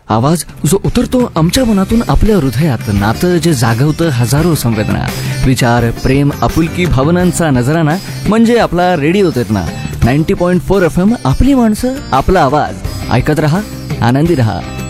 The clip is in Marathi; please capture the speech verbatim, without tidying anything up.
आवाज जो उतरतो आमच्या मनातून आपल्या हृदयात, नातं जे जागवतं हजारो संवेदना, विचार, प्रेम, आपुलकी, भावनांचा नजराणा म्हणजे आपला रेडिओ चेतना. Ninety point four F M, आपली माणसं, आपला आवाज. ऐकत रहा, आनंदी रहा.